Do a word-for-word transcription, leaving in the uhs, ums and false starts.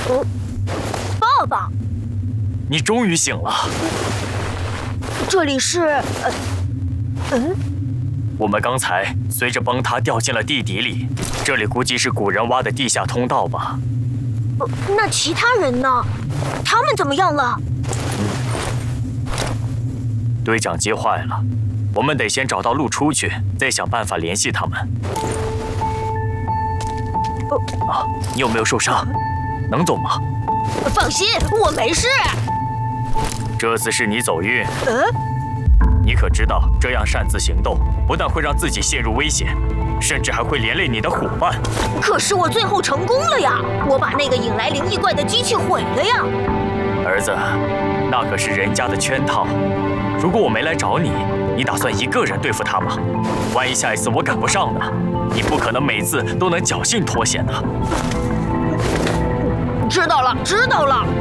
哦，爸爸， 你终于醒了。 这里是……呃，嗯， 我们刚才随着崩塌掉进了地底里，这里估计是古人挖的地下通道吧？ 呃，那其他人呢？他们怎么样了？ 对讲机坏了，我们得先找到路出去，再想办法联系他们。 哦， 啊，你有没有受伤？能走吗？ 放心，我没事。 这次是你走运。 嗯， 你可知道，这样擅自行动，不但会让自己陷入危险，甚至还会连累你的伙伴。 可是我最后成功了呀！我把那个引来灵异怪的机器毁了呀！ 儿子，那可是人家的圈套。如果我没来找你，你打算一个人对付他吗？万一下一次我赶不上呢？你不可能每次都能侥幸脱险的。 知道了，知道了。